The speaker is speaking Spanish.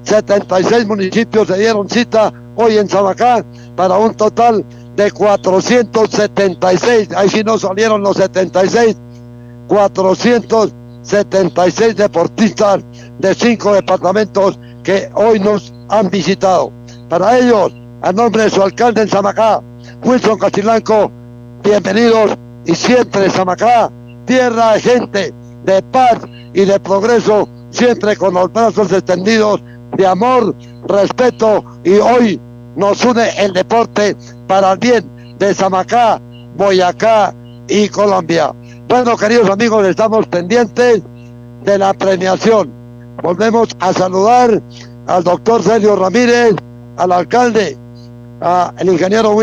76 municipios se dieron cita hoy en Samacá para un total de 476. Ahí sí no salieron los 76. 476 deportistas de 5 departamentos que hoy nos han visitado. Para ellos, a nombre de su alcalde en Samacá, Wilson Cachilanco, bienvenidos, y siempre Samacá, tierra de gente, de paz y de progreso, siempre con los brazos extendidos de amor, respeto, y hoy nos une el deporte para el bien de Samacá, Boyacá y Colombia. Bueno, queridos amigos, estamos pendientes de la premiación. Volvemos a saludar al doctor Sergio Ramírez, al alcalde, al ingeniero